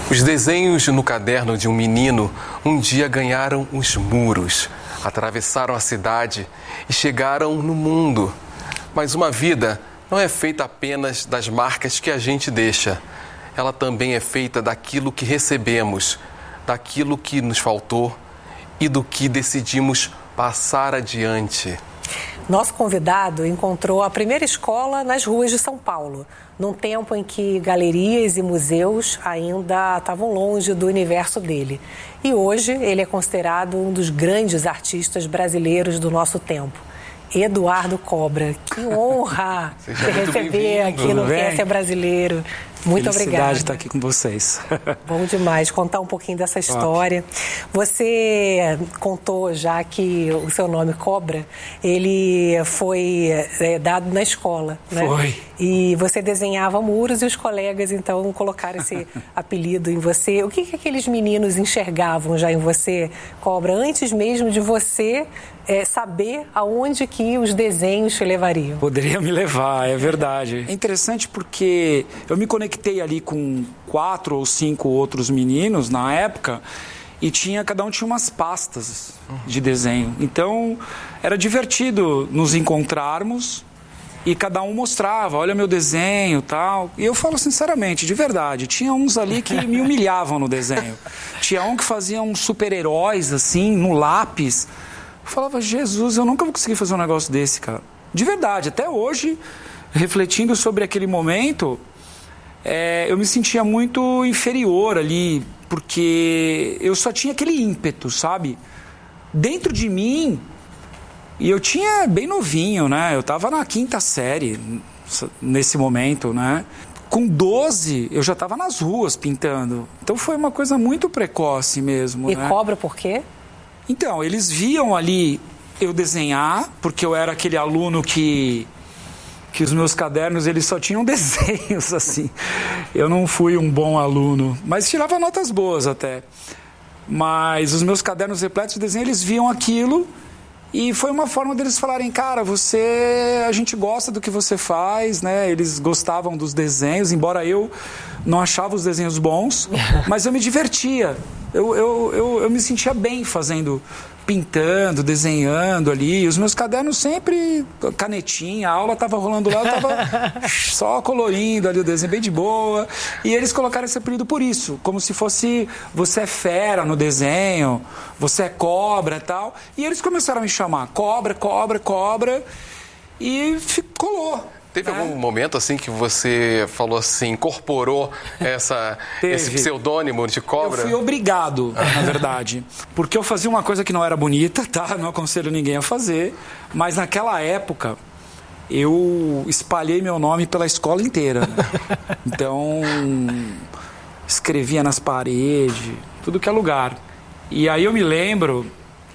Os desenhos no caderno de um menino um dia ganharam os muros, atravessaram a cidade e chegaram no mundo. Mas uma vida não é feita apenas das marcas que a gente deixa. Ela também é feita daquilo que recebemos, daquilo que nos faltou e do que decidimos passar adiante. Nosso convidado encontrou a primeira escola nas ruas de São Paulo, num tempo em que galerias e museus ainda estavam longe do universo dele. E hoje ele é considerado um dos grandes artistas brasileiros do nosso tempo. Eduardo Cobra, que honra te receber aqui no Quer Ser Brasileiro. Muito obrigada. Felicidade estar aqui com vocês. Bom demais contar um pouquinho dessa história. Você contou já que o seu nome Cobra, ele foi dado na escola, né? Foi. E você desenhava muros e os colegas, então, colocaram esse apelido em você. O que aqueles meninos enxergavam já em você, Cobra, antes mesmo de você saber aonde que os desenhos te levariam? Poderia me levar, é verdade. É interessante porque eu me conectei ali com 4 ou 5 outros meninos na época e cada um tinha umas pastas de desenho. Então, era divertido nos encontrarmos e cada um mostrava, olha meu desenho e tal. E eu falo sinceramente, de verdade, tinha uns ali que me humilhavam no desenho. Tinha um que fazia uns super-heróis, assim, no lápis. Eu falava, Jesus, eu nunca vou conseguir fazer um negócio desse, cara. De verdade, até hoje, refletindo sobre aquele momento, eu me sentia muito inferior ali, porque eu só tinha aquele ímpeto, sabe? Dentro de mim, e eu tinha bem novinho, né? Eu estava na 5ª série nesse momento, né? Com 12, eu já estava nas ruas pintando. Então foi uma coisa muito precoce mesmo, E né? Cobra por quê? Então, eles viam ali eu desenhar, porque eu era aquele aluno que os meus cadernos, eles só tinham desenhos, assim. Eu não fui um bom aluno, mas tirava notas boas até. Mas os meus cadernos repletos de desenho, eles viam aquilo e foi uma forma deles falarem, cara, a gente gosta do que você faz, né? Eles gostavam dos desenhos, embora eu não achava os desenhos bons, mas eu me divertia. Eu me sentia bem pintando, desenhando ali. Os meus cadernos sempre, canetinha, a aula estava rolando lá, eu estava só colorindo ali o desenho, bem de boa. E eles colocaram esse apelido por isso, como se fosse, você é fera no desenho, você é cobra e tal. E eles começaram a me chamar Cobra, Cobra, Cobra, e colou. Teve algum momento assim que você falou assim, incorporou esse pseudônimo de Cobra? Eu fui obrigado, na verdade, porque eu fazia uma coisa que não era bonita, tá? Não aconselho ninguém a fazer, mas naquela época eu espalhei meu nome pela escola inteira. Então, escrevia nas paredes, tudo que é lugar. E aí eu me lembro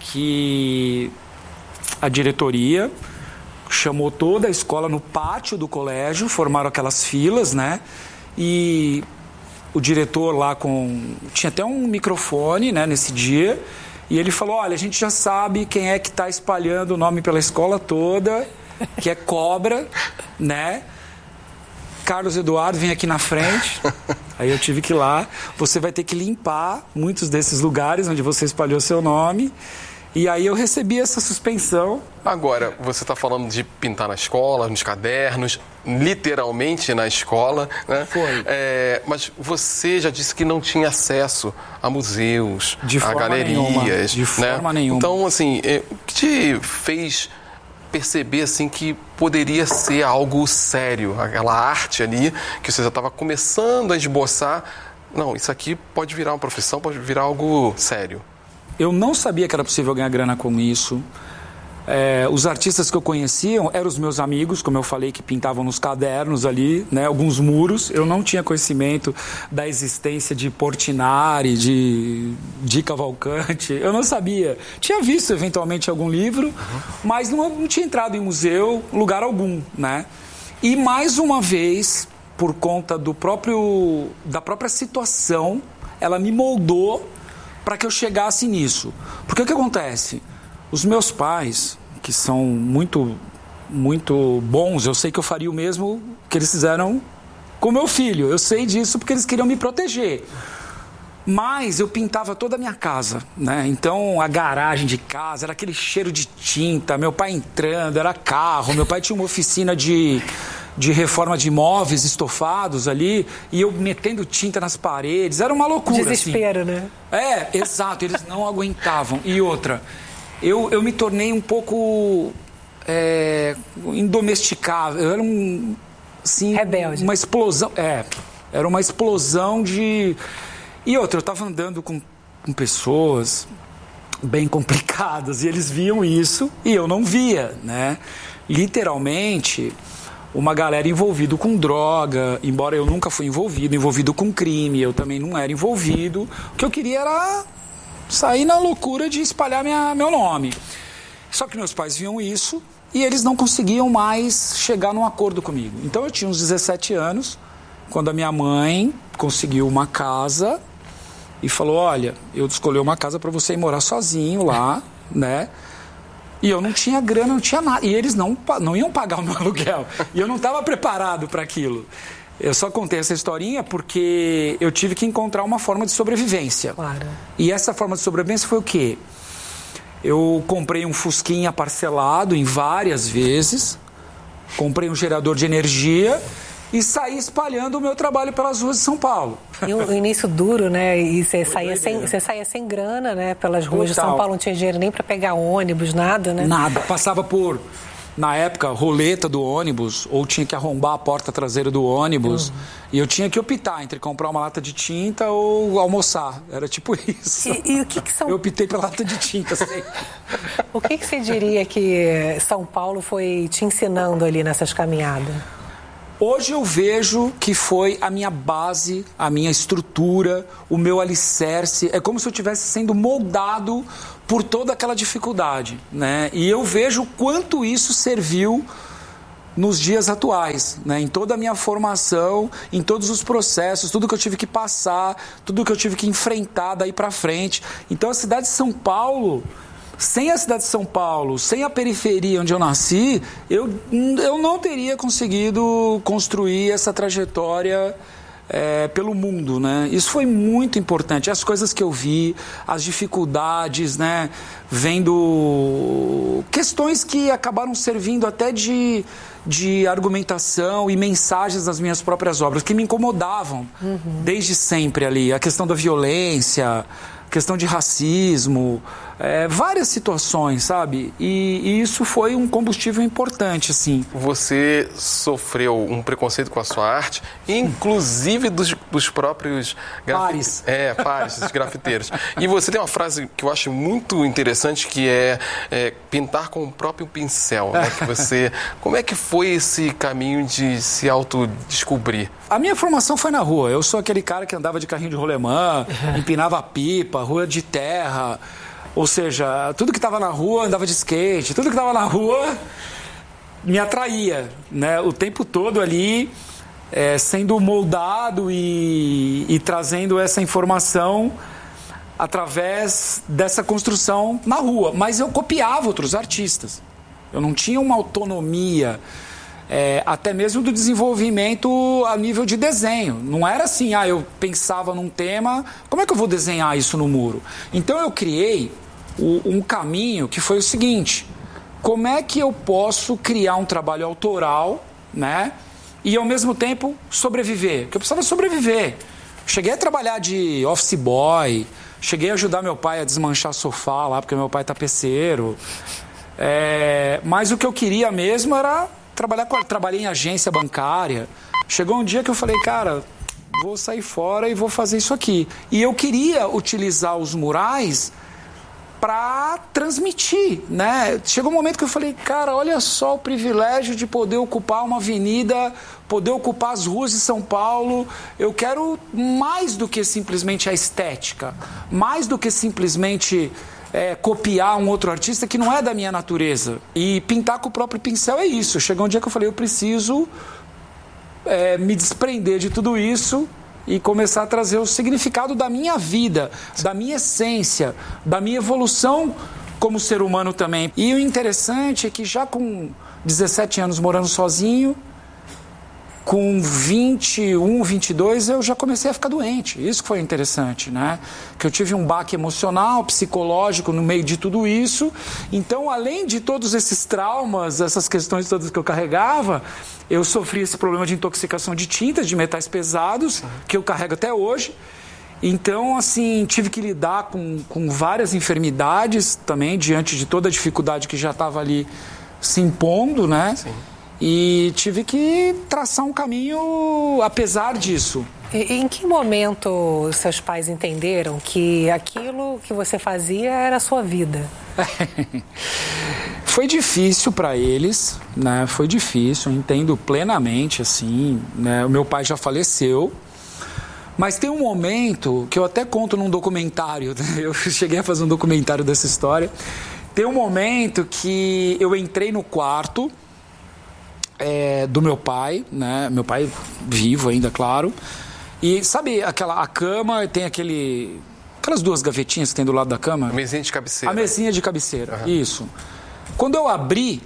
que a diretoria chamou toda a escola no pátio do colégio, formaram aquelas filas, né? E o diretor lá tinha até um microfone, né, nesse dia, e ele falou, olha, a gente já sabe quem é que está espalhando o nome pela escola toda, que é Cobra, né? Carlos Eduardo, vem aqui na frente. Aí eu tive que ir lá. Você vai ter que limpar muitos desses lugares onde você espalhou seu nome. E aí eu recebi essa suspensão. Agora, você está falando de pintar na escola, nos cadernos, literalmente na escola, né? Foi. Mas você já disse que não tinha acesso a museus, a galerias. De forma nenhuma. Então, assim, o que te fez perceber assim que poderia ser algo sério, aquela arte ali que você já estava começando a esboçar? Não, isso aqui pode virar uma profissão, pode virar algo sério. Eu não sabia que era possível ganhar grana com isso. Os artistas que eu conhecia eram os meus amigos, como eu falei, que pintavam nos cadernos ali, né, alguns muros. Eu não tinha conhecimento da existência de Portinari, de Cavalcante. Eu não sabia. Tinha visto, eventualmente, algum livro, mas não tinha entrado em museu, lugar algum, né? E, mais uma vez, por conta da própria situação, ela me moldou para que eu chegasse nisso. Porque o que acontece? Os meus pais, que são muito, muito bons, eu sei que eu faria o mesmo que eles fizeram com meu filho. Eu sei disso porque eles queriam me proteger. Mas eu pintava toda a minha casa, né? Então, a garagem de casa, era aquele cheiro de tinta, meu pai entrando, era carro, meu pai tinha uma oficina de reforma de móveis estofados ali, e eu metendo tinta nas paredes, era uma loucura. Desespero, assim. Né? Exato, eles não aguentavam. E outra, eu me tornei um pouco indomesticável, eu era assim, rebelde. Uma explosão, era uma explosão de... E outra, eu estava andando com pessoas bem complicadas e eles viam isso e eu não via, né? Literalmente, uma galera envolvida com droga, embora eu nunca fui envolvido com crime, eu também não era envolvido. O que eu queria era sair na loucura de espalhar meu nome. Só que meus pais viam isso e eles não conseguiam mais chegar num acordo comigo. Então eu tinha uns 17 anos, quando a minha mãe conseguiu uma casa e falou, olha, eu escolhi uma casa para você ir morar sozinho lá, né? E eu não tinha grana, não tinha nada. E eles não iam pagar o meu aluguel. E eu não estava preparado para aquilo. Eu só contei essa historinha porque eu tive que encontrar uma forma de sobrevivência. Claro. E essa forma de sobrevivência foi o quê? Eu comprei um Fusquinha parcelado em várias vezes, comprei um gerador de energia e saí espalhando o meu trabalho pelas ruas de São Paulo. E o início duro, né? E você saía sem grana, né? Pelas ruas de São Paulo, não tinha dinheiro nem para pegar ônibus, nada, né? Nada. Passava por, na época, roleta do ônibus, ou tinha que arrombar a porta traseira do ônibus. E eu tinha que optar entre comprar uma lata de tinta ou almoçar. Era tipo isso. E o que são... Eu optei pela lata de tinta, sempre. O que você diria que São Paulo foi te ensinando ali nessas caminhadas? Hoje eu vejo que foi a minha base, a minha estrutura, o meu alicerce. É como se eu estivesse sendo moldado por toda aquela dificuldade, né? E eu vejo quanto isso serviu nos dias atuais, né? Em toda a minha formação, em todos os processos, tudo que eu tive que passar, tudo que eu tive que enfrentar daí para frente. Então a cidade de São Paulo... Sem a cidade de São Paulo, sem a periferia onde eu nasci, eu não teria conseguido construir essa trajetória pelo mundo, né? Isso foi muito importante. As coisas que eu vi, as dificuldades, né? Vendo questões que acabaram servindo até de argumentação e mensagens das minhas próprias obras, que me incomodavam desde sempre ali. A questão da violência, a questão de racismo... várias situações, sabe? E isso foi um combustível importante, assim. Você sofreu um preconceito com a sua arte, inclusive dos próprios pares. Pares, dos grafiteiros. E você tem uma frase que eu acho muito interessante, que é pintar com o próprio pincel, né? Que você... Como é que foi esse caminho de se autodescobrir? A minha formação foi na rua. Eu sou aquele cara que andava de carrinho de rolemã, empinava pipa, rua de terra... Ou seja, tudo que estava na rua andava de skate, tudo que estava na rua me atraía, né? O tempo todo ali sendo moldado e trazendo essa informação através dessa construção na rua. Mas eu copiava outros artistas. Eu não tinha uma autonomia, até mesmo do desenvolvimento a nível de desenho. Não era assim, eu pensava num tema, como é que eu vou desenhar isso no muro? Então eu criei um caminho que foi o seguinte: como é que eu posso criar um trabalho autoral, né? E ao mesmo tempo sobreviver? Porque eu precisava sobreviver. Cheguei a trabalhar de office boy, cheguei a ajudar meu pai a desmanchar sofá lá, porque meu pai é tapeceiro. Mas o que eu queria mesmo era trabalhei em agência bancária. Chegou um dia que eu falei, cara, vou sair fora e vou fazer isso aqui. E eu queria utilizar os murais para transmitir, né? Chegou um momento que eu falei, cara, olha só o privilégio de poder ocupar uma avenida, poder ocupar as ruas de São Paulo. Eu quero mais do que simplesmente a estética, mais do que simplesmente copiar um outro artista que não é da minha natureza. E pintar com o próprio pincel é isso. Chegou um dia que eu falei, eu preciso me desprender de tudo isso e começar a trazer o significado da minha vida, da minha essência, da minha evolução como ser humano também. E o interessante é que já com 17 anos morando sozinho, com 21, 22, eu já comecei a ficar doente. Isso que foi interessante, né? Que eu tive um baque emocional, psicológico no meio de tudo isso. Então, além de todos esses traumas, essas questões todas que eu carregava, eu sofri esse problema de intoxicação de tintas, de metais pesados, que eu carrego até hoje. Então, assim, tive que lidar com várias enfermidades também, diante de toda a dificuldade que já estava ali se impondo, né? Sim. E tive que traçar um caminho apesar disso. E em que momento seus pais entenderam que aquilo que você fazia era a sua vida? Foi difícil para eles, né? Foi difícil, entendo plenamente, assim, né? O meu pai já faleceu, mas tem um momento que eu até conto num documentário, né? Eu cheguei a fazer um documentário dessa história. Tem um momento que eu entrei no quarto do meu pai, né? Meu pai vivo ainda, claro. E sabe a cama tem aquelas duas gavetinhas que tem do lado da cama? A mesinha de cabeceira. A mesinha de cabeceira, uhum. Isso. Quando eu abri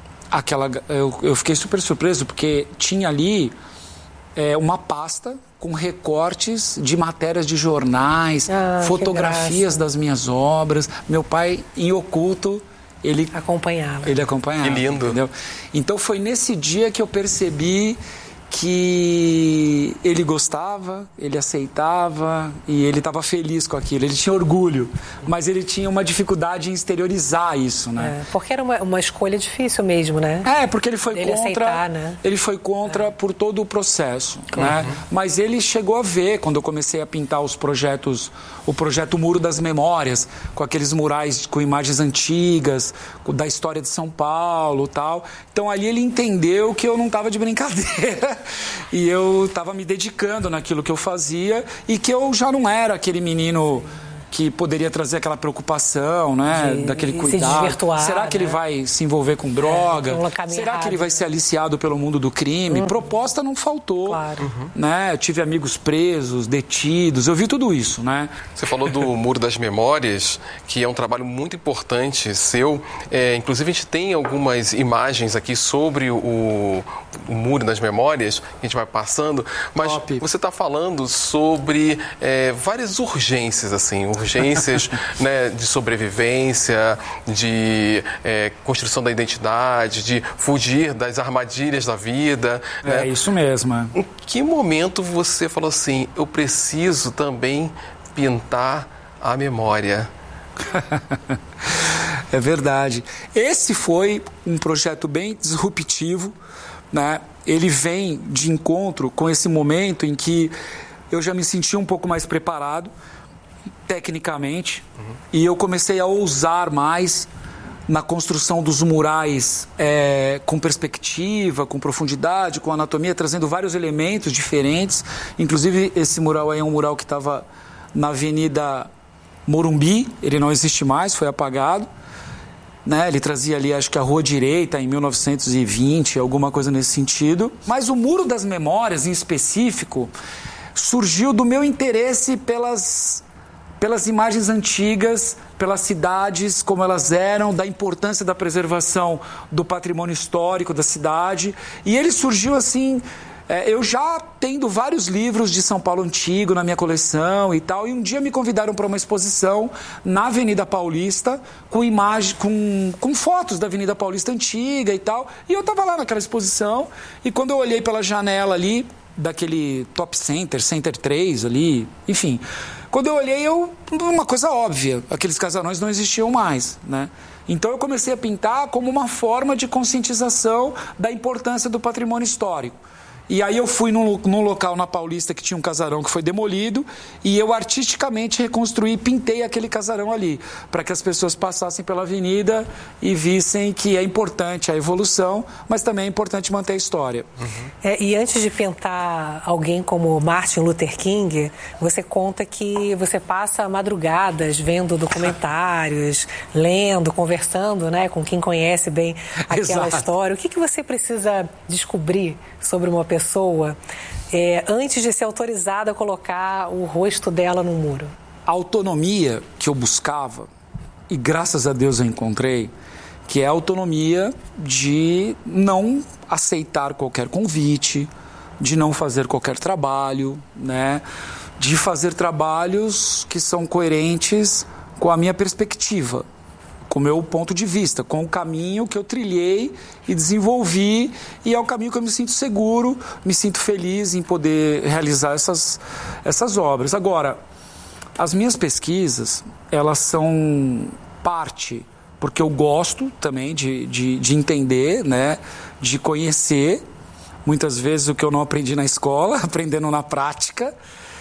eu fiquei super surpreso porque tinha ali uma pasta com recortes de matérias de jornais, fotografias das minhas obras. Meu pai, em oculto, ele acompanhava. Que lindo. Entendeu? Então foi nesse dia que eu percebi que ele gostava, ele aceitava e ele estava feliz com aquilo. Ele tinha orgulho, mas ele tinha uma dificuldade em exteriorizar isso, né? Porque era uma escolha difícil mesmo, né? Porque ele foi contra, aceitar, né? Ele foi contra por todo o processo, né? Mas ele chegou a ver, quando eu comecei a pintar os projetos, o projeto Muro das Memórias, com aqueles murais com imagens antigas, da história de São Paulo, tal. Então ali ele entendeu que eu não estava de brincadeira. E eu estava me dedicando naquilo que eu fazia e que eu já não era aquele menino que poderia trazer aquela preocupação, né? Daquele cuidado. Será que ele vai se envolver com droga? Será que ele vai ser aliciado pelo mundo do crime? Proposta não faltou. Claro. Né? Eu tive amigos presos, detidos, eu vi tudo isso, né? Você falou do Muro das Memórias, que é um trabalho muito importante seu. Inclusive, a gente tem algumas imagens aqui sobre o Muro das Memórias, que a gente vai passando, mas você está falando sobre várias urgências, assim, urgências né, de sobrevivência, de construção da identidade, de fugir das armadilhas da vida. Né? Isso mesmo. Em que momento você falou assim, eu preciso também pintar a memória? É verdade. Esse foi um projeto bem disruptivo, né? Ele vem de encontro com esse momento em que eu já me senti um pouco mais preparado tecnicamente, e eu comecei a ousar mais na construção dos murais com perspectiva, com profundidade, com anatomia, trazendo vários elementos diferentes. Inclusive, esse mural aí é um mural que estava na Avenida Morumbi, ele não existe mais, foi apagado. Né? Ele trazia ali, acho que a Rua Direita, em 1920, alguma coisa nesse sentido. Mas o Muro das Memórias, em específico, surgiu do meu interesse pelas imagens antigas, pelas cidades, como elas eram, da importância da preservação do patrimônio histórico da cidade. E ele surgiu assim, eu já tendo vários livros de São Paulo antigo na minha coleção e tal, e um dia me convidaram para uma exposição na Avenida Paulista, com fotos da Avenida Paulista antiga e tal, e eu estava lá naquela exposição, e quando eu olhei pela janela ali, daquele Top Center, Center 3 ali, enfim... Quando eu olhei, uma coisa óbvia, aqueles casarões não existiam mais, né? Então eu comecei a pintar como uma forma de conscientização da importância do patrimônio histórico. E aí eu fui num local na Paulista que tinha um casarão que foi demolido e eu artisticamente reconstruí, pintei aquele casarão ali, para que as pessoas passassem pela avenida e vissem que é importante a evolução, mas também é importante manter a história. E antes de pintar alguém como Martin Luther King, você conta que você passa madrugadas vendo documentários, lendo, conversando, né, com quem conhece bem aquela história. O que você precisa descobrir sobre uma pessoa antes de ser autorizada a colocar o rosto dela no muro? A autonomia que eu buscava, e graças a Deus eu encontrei, que é a autonomia de não aceitar qualquer convite, de não fazer qualquer trabalho, né? De fazer trabalhos que são coerentes com a minha perspectiva, com o meu ponto de vista, com o caminho que eu trilhei e desenvolvi, e é o caminho que eu me sinto seguro, me sinto feliz em poder realizar essas obras. Agora, as minhas pesquisas, elas são parte, porque eu gosto também de entender, né, de conhecer, muitas vezes o que eu não aprendi na escola, aprendendo na prática,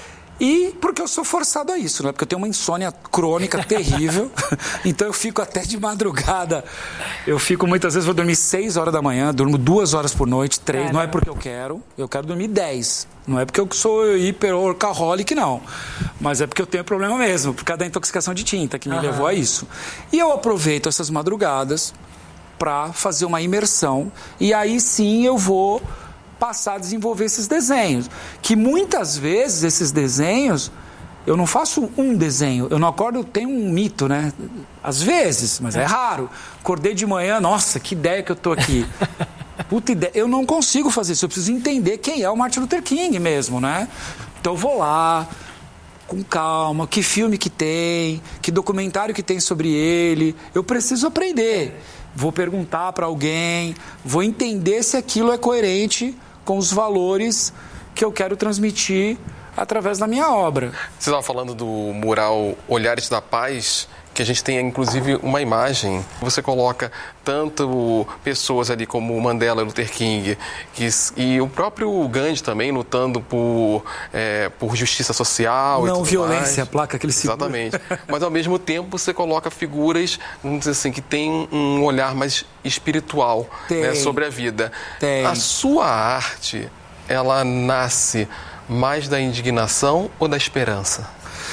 e porque eu sou forçado a isso, né? Porque eu tenho uma insônia crônica terrível, então eu fico até de madrugada. Eu fico muitas vezes, vou dormir 6 horas da manhã, durmo 2 horas por noite, 3, não é porque eu quero dormir 10. Não é porque eu sou hiper-workaholic, não. Mas é porque eu tenho problema mesmo, por causa da intoxicação de tinta que me levou a isso. E eu aproveito essas madrugadas para fazer uma imersão, e aí sim eu vou passar a desenvolver esses desenhos, que muitas vezes esses desenhos, eu não faço um desenho, eu não acordo, tem um mito, né? Às vezes, mas é raro. Acordei de manhã, nossa, que ideia que eu tô aqui. Puta ideia, eu não consigo fazer isso, eu preciso entender quem é o Martin Luther King mesmo, né? Então eu vou lá, com calma, que filme que tem, que documentário que tem sobre ele, eu preciso aprender. Vou perguntar para alguém, vou entender se aquilo é coerente com os valores que eu quero transmitir através da minha obra. Você estava falando do mural Olhares da Paz, que a gente tem inclusive uma imagem. Você coloca tanto pessoas ali como Mandela, Luther King, e o próprio Gandhi também lutando por justiça social. Não e tudo violência, mais. A placa que ele segura. Exatamente. Mas ao mesmo tempo você coloca figuras, vamos dizer assim, que tem um olhar mais espiritual, né, sobre a vida. Tem. A sua arte, ela nasce mais da indignação ou da esperança?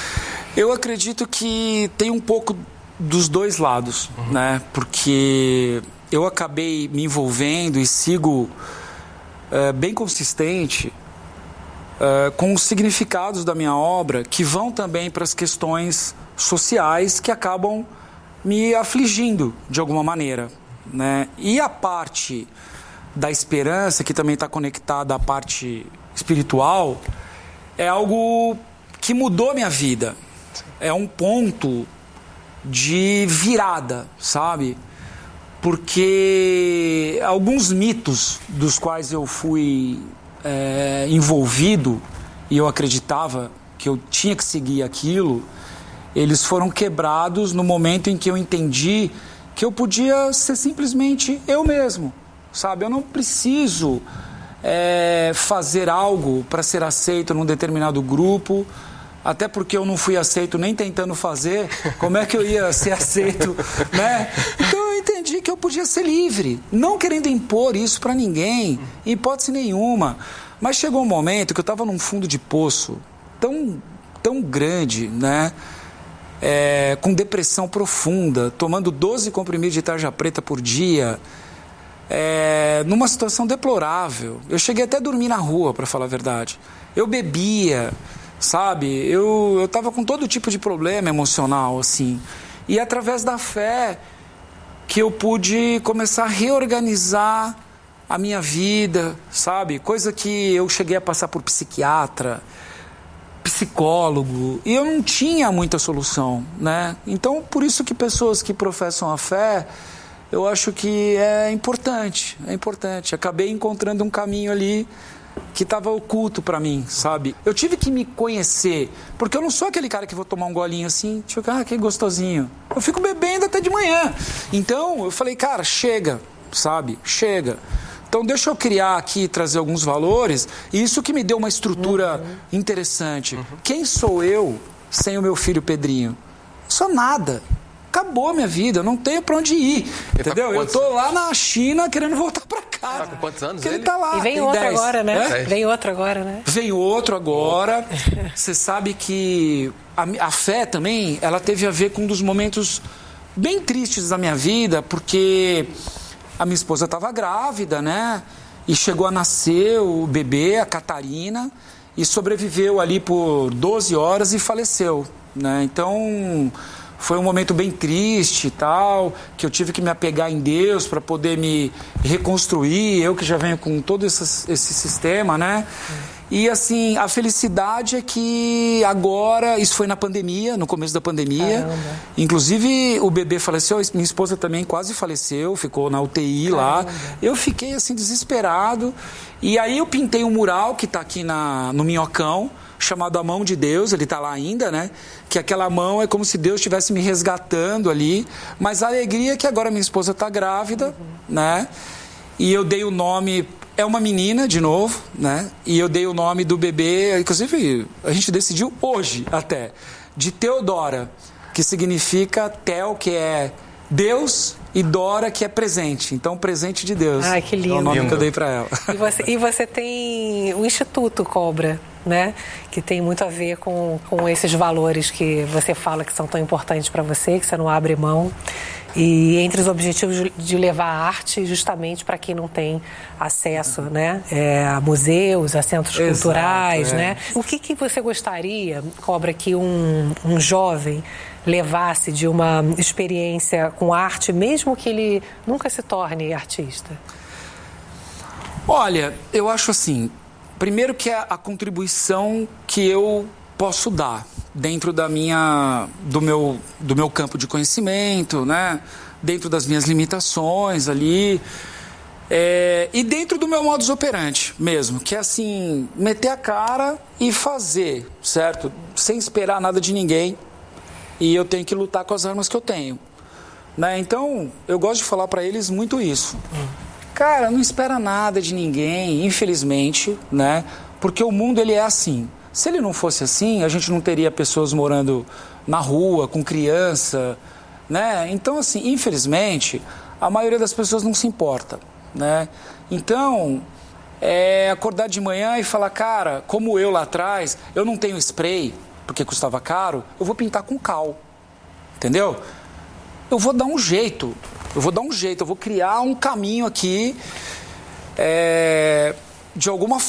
Eu acredito que tem um pouco dos dois lados, né? Porque eu acabei me envolvendo e sigo bem consistente com os significados da minha obra, que vão também para as questões sociais que acabam me afligindo de alguma maneira, né? E a parte da esperança, que também está conectada à parte espiritual, é algo que mudou minha vida. É um ponto de virada, sabe? Porque alguns mitos dos quais eu fui envolvido e eu acreditava que eu tinha que seguir aquilo, eles foram quebrados no momento em que eu entendi que eu podia ser simplesmente eu mesmo, sabe? Eu não preciso fazer algo para ser aceito num determinado grupo. Até porque eu não fui aceito nem tentando fazer, como é que eu ia ser aceito, né? Então eu entendi que eu podia ser livre, não querendo impor isso para ninguém, em hipótese nenhuma. Mas chegou um momento que eu estava num fundo de poço tão grande, né? Com depressão profunda, tomando 12 comprimidos de tarja preta por dia, numa situação deplorável. Eu cheguei até a dormir na rua, para falar a verdade. Eu bebia, sabe? Eu estava com todo tipo de problema emocional, assim. E através da fé que eu pude começar a reorganizar a minha vida, sabe? Coisa que eu cheguei a passar por psiquiatra, psicólogo, e eu não tinha muita solução, né? Então, por isso que pessoas que professam a fé, eu acho que é importante. Acabei encontrando um caminho ali que estava oculto para mim, sabe? Eu tive que me conhecer, porque eu não sou aquele cara que vou tomar um golinho assim, tipo, que gostosinho. Eu fico bebendo até de manhã. Então, eu falei, cara, chega, sabe? Chega. Então, deixa eu criar aqui, trazer alguns valores, e isso que me deu uma estrutura interessante. Quem sou eu sem o meu filho Pedrinho? Não sou nada. Acabou a minha vida, eu não tenho pra onde ir, entendeu? Eu tô lá na China querendo voltar pra cá. Tá com quantos anos ele tá lá. E vem outro 10. agora, né? Vem outro agora, né? Vem outro agora. Você sabe que a fé também, ela teve a ver com um dos momentos bem tristes da minha vida, porque a minha esposa estava grávida, né? E chegou a nascer o bebê, a Catarina, e sobreviveu ali por 12 horas e faleceu, né? Então, Foi um momento bem triste e tal, que eu tive que me apegar em Deus para poder me reconstruir, eu que já venho com todo esse sistema, né? E assim, a felicidade é que agora, isso foi na pandemia, no começo da pandemia. Caramba. Inclusive o bebê faleceu, minha esposa também quase faleceu, ficou na UTI. Caramba. Lá. Eu fiquei assim desesperado. E aí eu pintei um mural que está aqui no Minhocão, chamado A Mão de Deus, ele está lá ainda, né? Que aquela mão é como se Deus estivesse me resgatando ali. Mas a alegria é que agora minha esposa está grávida, né? E eu dei o nome... É uma menina, de novo, né? E eu dei o nome do bebê, inclusive a gente decidiu hoje até, de Teodora, que significa Tel, que é Deus, e Dora, que é presente. Então, presente de Deus. Ai, que lindo. É o nome que eu dei para ela. E você tem o Instituto Cobra, né? Que tem muito a ver com esses valores que você fala que são tão importantes para você, que você não abre mão. E entre os objetivos de levar a arte justamente para quem não tem acesso, né, a museus, a centros culturais, né? O que você gostaria, Cobra, que um jovem levasse de uma experiência com arte, mesmo que ele nunca se torne artista? Olha, eu acho assim, primeiro que é a contribuição que eu posso dar dentro do meu campo de conhecimento, né? Dentro das minhas limitações ali, e dentro do meu modus operandi mesmo, que é assim, meter a cara e fazer, certo? Sem esperar nada de ninguém, e eu tenho que lutar com as armas que eu tenho, né? Então, eu gosto de falar para eles muito isso. Cara, não espera nada de ninguém, infelizmente, né? Porque o mundo, ele é assim. Se ele não fosse assim, a gente não teria pessoas morando na rua, com criança, né? Então, assim, infelizmente, a maioria das pessoas não se importa, né? Então, acordar de manhã e falar, cara, como eu lá atrás, eu não tenho spray, porque custava caro, eu vou pintar com cal, entendeu? Eu vou dar um jeito, eu vou criar um caminho aqui, de alguma forma.